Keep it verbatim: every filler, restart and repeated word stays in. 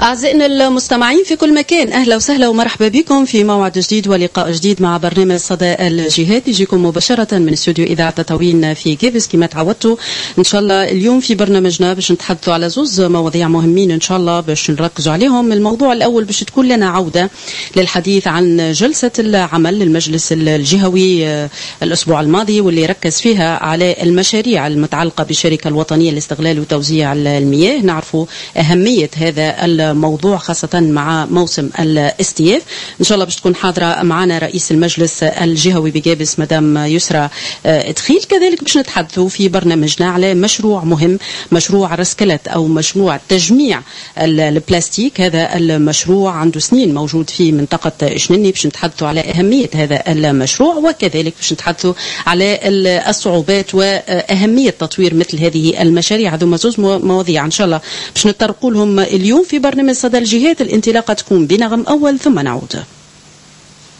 أعزائنا المستمعين في كل مكان، أهلا وسهلا ومرحبا بكم في موعد جديد ولقاء جديد مع برنامج صدى الجهاد، يجيكم مباشرة من استوديو إذاعة تطاوين في كيفز كما تعودتوا. إن شاء الله اليوم في برنامجنا باش نتحدثوا على زوز مواضيع مهمين إن شاء الله باش نركزوا عليهم. الموضوع الأول باش تكون لنا عودة للحديث عن جلسة العمل للمجلس الجهوي الأسبوع الماضي، واللي ركز فيها على المشاريع المتعلقة بالشركة الوطنية لاستغلال وتوزيع المياه. نعرفوا أهمية هذا الموضوع خاصة مع موسم الاستياف. إن شاء الله باش تكون حاضرة معنا رئيس المجلس الجهوي بجابس مدام يسرى ادخيل. كذلك باش نتحدثوا في برنامجنا على مشروع مهم، مشروع رسكلت أو مشروع تجميع البلاستيك. هذا المشروع عنده سنين موجود في منطقة شنني، باش نتحدثوا على أهمية هذا المشروع، وكذلك باش نتحدثوا على الصعوبات وأهمية تطوير مثل هذه المشاريع. هذو زوج مواضيع إن شاء الله باش نتطرقوا لهم اليوم في برنامج صدى الجهاد. الانطلاقة تكون بنغم أول ثم نعود.